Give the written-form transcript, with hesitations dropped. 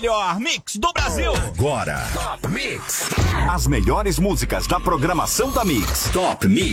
melhor mix do Brasil. Agora, Top Mix. As melhores músicas da programação da Mix. Top Mix.